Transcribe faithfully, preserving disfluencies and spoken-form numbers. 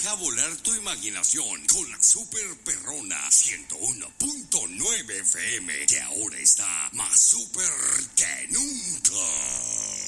Deja volar tu imaginación con la Super Perrona ciento uno punto nueve F M, que ahora está más super que nunca.